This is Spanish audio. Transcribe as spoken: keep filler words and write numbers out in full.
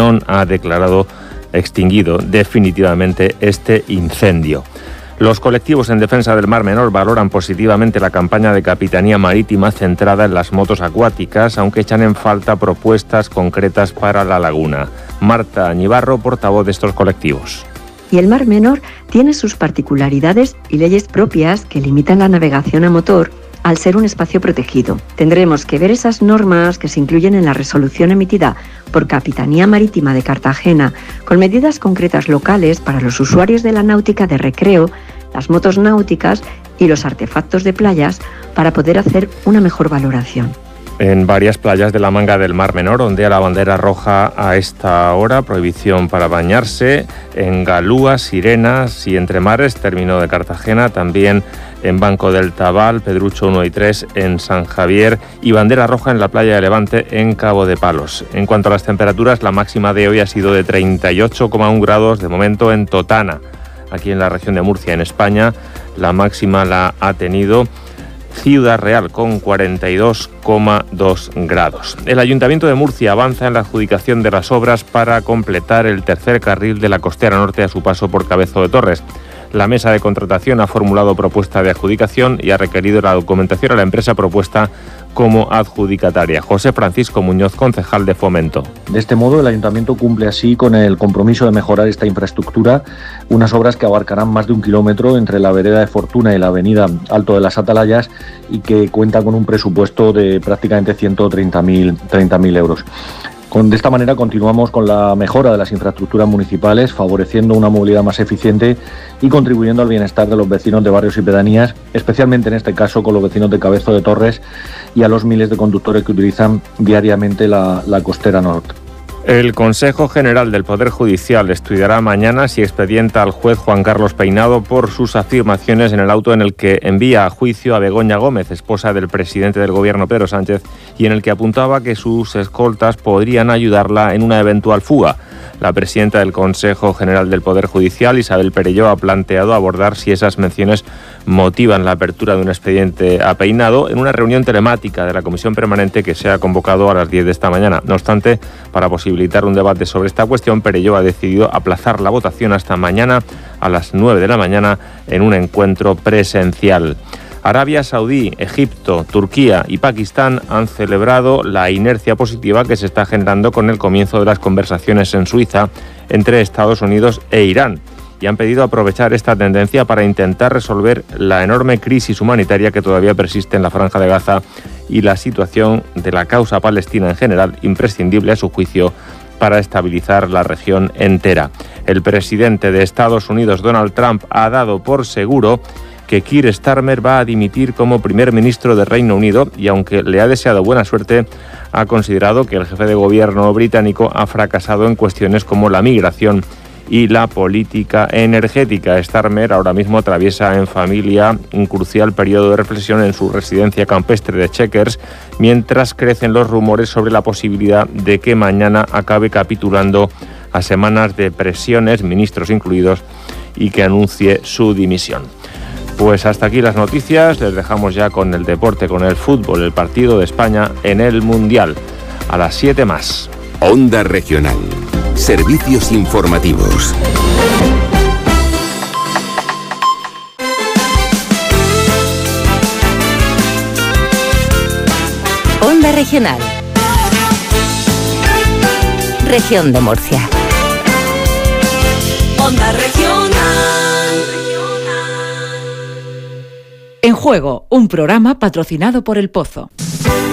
non ha declarado extinguido definitivamente este incendio. Los colectivos en defensa del Mar Menor valoran positivamente la campaña de Capitanía Marítima centrada en las motos acuáticas, aunque echan en falta propuestas concretas para la laguna. Marta Añibarro, portavoz de estos colectivos. Y el Mar Menor tiene sus particularidades y leyes propias que limitan la navegación a motor al ser un espacio protegido. Tendremos que ver esas normas que se incluyen en la resolución emitida por Capitanía Marítima de Cartagena, con medidas concretas locales para los usuarios de la náutica de recreo, las motos náuticas y los artefactos de playas, para poder hacer una mejor valoración. En varias playas de la Manga del Mar Menor ondea la bandera roja a esta hora, prohibición para bañarse. En Galúa, Sirenas y Entremares, término de Cartagena, también en Banco del Tabal, Pedrucho uno y tres en San Javier y bandera roja en la playa de Levante en Cabo de Palos. En cuanto a las temperaturas, la máxima de hoy ha sido de treinta y ocho coma uno grados de momento en Totana, aquí en la región de Murcia, en España. La máxima la ha tenido Ciudad Real con cuarenta y dos coma dos grados. El Ayuntamiento de Murcia avanza en la adjudicación de las obras para completar el tercer carril de la costera norte a su paso por Cabezo de Torres. La mesa de contratación ha formulado propuesta de adjudicación y ha requerido la documentación a la empresa propuesta como adjudicataria. José Francisco Muñoz, concejal de Fomento. De este modo, el Ayuntamiento cumple así con el compromiso de mejorar esta infraestructura, unas obras que abarcarán más de un kilómetro entre la vereda de Fortuna y la avenida Alto de las Atalayas y que cuenta con un presupuesto de prácticamente ciento treinta mil euros. Con, de esta manera continuamos con la mejora de las infraestructuras municipales, favoreciendo una movilidad más eficiente y contribuyendo al bienestar de los vecinos de barrios y pedanías, especialmente en este caso con los vecinos de Cabezo de Torres y a los miles de conductores que utilizan diariamente la, la costera norte. El Consejo General del Poder Judicial estudiará mañana si expedienta al juez Juan Carlos Peinado por sus afirmaciones en el auto en el que envía a juicio a Begoña Gómez, esposa del presidente del Gobierno Pedro Sánchez, y en el que apuntaba que sus escoltas podrían ayudarla en una eventual fuga. La presidenta del Consejo General del Poder Judicial, Isabel Perelló, ha planteado abordar si esas menciones motivan la apertura de un expediente a Peinado en una reunión telemática de la Comisión Permanente que se ha convocado a las diez de esta mañana. No obstante, para posibilitar un debate sobre esta cuestión, Perelló ha decidido aplazar la votación hasta mañana a las nueve de la mañana en un encuentro presencial. Arabia Saudí, Egipto, Turquía y Pakistán han celebrado la inercia positiva que se está generando con el comienzo de las conversaciones en Suiza entre Estados Unidos e Irán, y han pedido aprovechar esta tendencia para intentar resolver la enorme crisis humanitaria que todavía persiste en la Franja de Gaza y la situación de la causa palestina en general, imprescindible a su juicio para estabilizar la región entera. El presidente de Estados Unidos, Donald Trump, ha dado por seguro que Keir Starmer va a dimitir como primer ministro del Reino Unido y, aunque le ha deseado buena suerte, ha considerado que el jefe de gobierno británico ha fracasado en cuestiones como la migración y la política energética. Starmer ahora mismo atraviesa en familia un crucial periodo de reflexión en su residencia campestre de Chequers, mientras crecen los rumores sobre la posibilidad de que mañana acabe capitulando a semanas de presiones, ministros incluidos, y que anuncie su dimisión. Pues hasta aquí las noticias, les dejamos ya con el deporte, con el fútbol, el partido de España en el Mundial. A las siete más. Onda Regional. Servicios informativos. Onda Regional. Región de Murcia. Onda Regional. En Juego, un programa patrocinado por El Pozo.